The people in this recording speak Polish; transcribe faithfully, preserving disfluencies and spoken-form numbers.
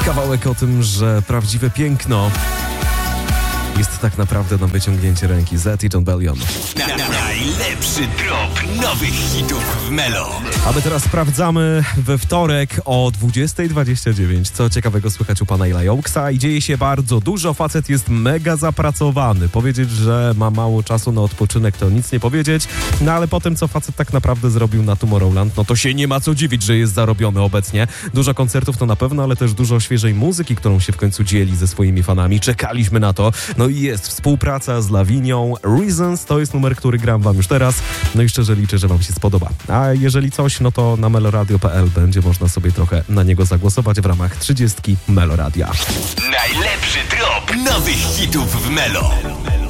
Kawałek o tym, że prawdziwe piękno jest tak naprawdę na wyciągnięcie ręki. Zet i Jon Bellion. Na, na, najlepszy drop nowych hitów w Melo. A my teraz sprawdzamy we wtorek o dwudziesta dwadzieścia dziewięć, co ciekawego słychać u pana Ila Oaksa i dzieje się bardzo dużo. Facet jest mega zapracowany. Powiedzieć, że ma mało czasu na odpoczynek, to nic nie powiedzieć. No ale po tym, co facet tak naprawdę zrobił na Tomorrowland, no to się nie ma co dziwić, że jest zarobiony obecnie. Dużo koncertów to na pewno, ale też dużo świeżej muzyki, którą się w końcu dzieli ze swoimi fanami. Czekaliśmy na to. No i jest współpraca z Lawinią. Reasons to jest numer, który gram wam już teraz. No i szczerze liczę, że wam się spodoba. A jeżeli coś, no to na meloradio kropka p l będzie można sobie trochę na niego zagłosować w ramach trzydziestki Meloradia. Najlepszy drop nowych hitów w Melo.